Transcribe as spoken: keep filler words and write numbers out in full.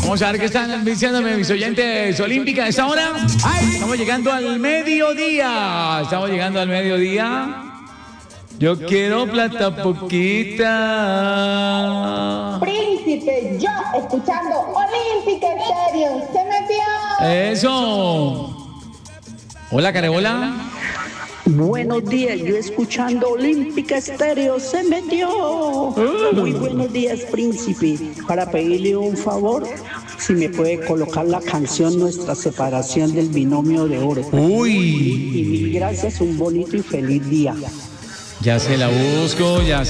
Vamos a ver qué están diciéndome mis oyentes olímpicas a esta hora. Estamos llegando al mediodía. Estamos llegando al mediodía. Yo quiero plata poquita. Príncipe, yo escuchando Olímpica Estéreo. Se metió. Eso. Hola, Carebola. Buenos días, yo escuchando Olímpica Estéreo, se metió. Muy buenos días, príncipe. Para pedirle un favor, si me puede colocar la canción Nuestra Separación del Binomio de Oro. Uy. Y mil gracias, un bonito y feliz día. Ya se la busco, ya